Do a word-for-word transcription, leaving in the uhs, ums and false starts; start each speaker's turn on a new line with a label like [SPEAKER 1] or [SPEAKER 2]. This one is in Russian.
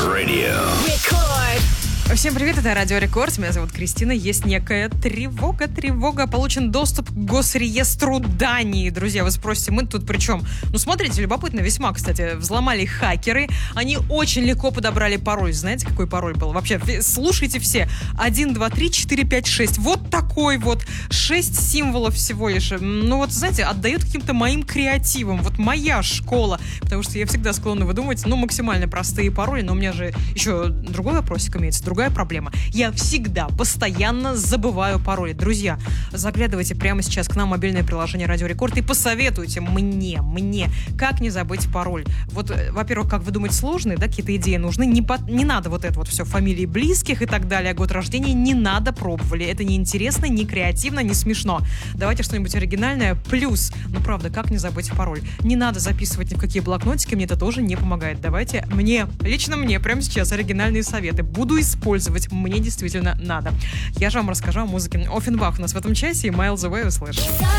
[SPEAKER 1] Radio.
[SPEAKER 2] Record.
[SPEAKER 3] Всем привет, это Радио Рекорд. Меня зовут Кристина. Есть некая тревога, тревога. Получен доступ к госреестру Дании. Друзья, вы спросите, мы тут при чем? Ну, смотрите, любопытно весьма, кстати. Взломали хакеры. Они очень легко подобрали пароль. Знаете, какой пароль был? Вообще, слушайте все. один, два, три, четыре, пять, шесть. Вот такой вот. Шесть символов всего лишь. Ну, вот, знаете, отдает каким-то моим креативам. Вот моя школа. Потому что я всегда склонна выдумывать, ну, максимально простые пароли. Но у меня же еще другой вопросик имеется. Другая проблема. Я всегда, постоянно забываю пароли. Друзья, заглядывайте прямо сейчас к нам в мобильное приложение Радио Рекорд и посоветуйте мне, мне, как не забыть пароль. Вот, во-первых, как вы думаете, сложные, да, какие-то идеи нужны? Не, по, не надо вот это вот все, фамилии близких и так далее, год рождения, не надо, пробовали. Это не интересно, не креативно, не смешно. Давайте что-нибудь оригинальное. Плюс, ну правда, как не забыть пароль? Не надо записывать ни в какие блокнотики, мне это тоже не помогает. Давайте мне, лично мне, прямо сейчас оригинальные советы. Буду использовать. Мне действительно надо. Я же вам расскажу о музыке. Оффенбах у нас в этом часе и Miles Away услышим.